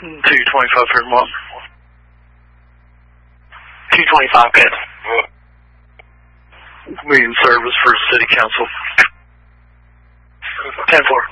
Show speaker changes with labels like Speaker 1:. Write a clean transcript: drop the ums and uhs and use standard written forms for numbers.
Speaker 1: 225 Fairmont.
Speaker 2: 225, good.
Speaker 1: Meeting service for City Council.
Speaker 2: 10-4.